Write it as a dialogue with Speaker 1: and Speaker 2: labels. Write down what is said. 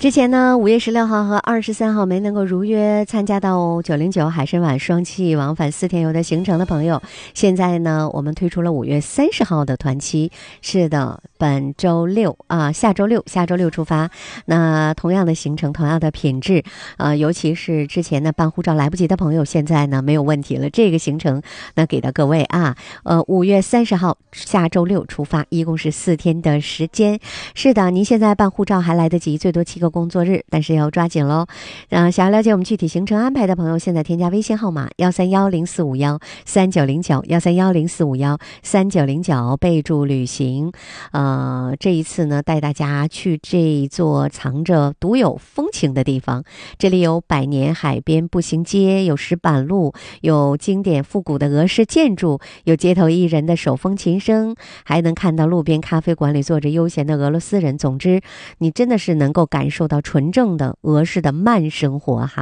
Speaker 1: 之前呢，5月16号和23号没能够如约参加到909海参崴双栖往返4天游的行程的朋友，现在呢，我们推出了5月30号的团期。是的，本周六啊，下周六出发。那同样的行程，同样的品质，尤其是之前呢办护照来不及的朋友，现在呢没有问题了。这个行程那给到各位啊，5月30号下周六出发，一共是4天的时间。是的，您现在办护照还来得及，最多7个工作日，但是要抓紧喽。想要了解我们具体行程安排的朋友，现在添加微信号码13104513909，13104513909，备注旅行。这一次呢，带大家去这一座藏着独有风情的地方。这里有百年海边步行街，有石板路，有经典复古的俄式建筑，有街头艺人的手风琴声，还能看到路边咖啡馆里坐着悠闲的俄罗斯人。总之，你真的是能够感受到纯正的俄式的慢生活哈。